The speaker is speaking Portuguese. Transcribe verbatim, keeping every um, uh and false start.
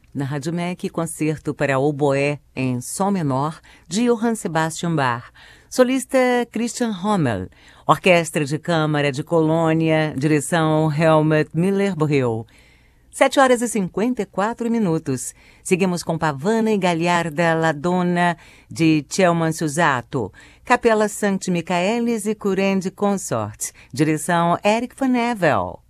Na Rádio M E C, concerto para oboé em sol menor de Johann Sebastian Bach. Solista Christian Rommel. Orquestra de Câmara de Colônia, direção Helmut Müller-Breu. sete horas e cinquenta e quatro minutos. Seguimos com Pavana e Gagliarda La Donna, de Celman Susato. Capela Sankt Michaelis e Curende Consort. Direção Eric Van Evel.